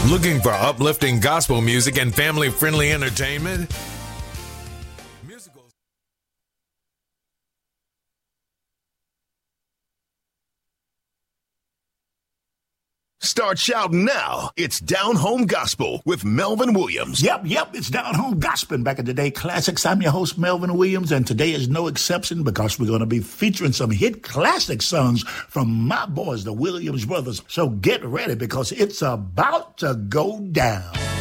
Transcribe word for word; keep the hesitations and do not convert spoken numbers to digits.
Looking for uplifting gospel music and family-friendly entertainment? Musicals. Start shouting now. It's Down Home Gospel with Melvin Williams. Yep, yep, it's Down Home Gospel. Back in the day classics. I'm your host, Melvin Williams, and today is no exception because we're going to be featuring some hit classic songs from my boys, the Williams Brothers. So get ready because it's about to go down.